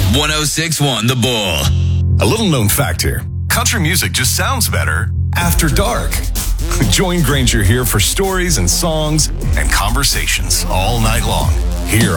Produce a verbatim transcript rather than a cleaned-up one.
one oh six point one The Bull. A little known fact here. Country music just sounds better after dark. Join Granger here for stories and songs and conversations all night long here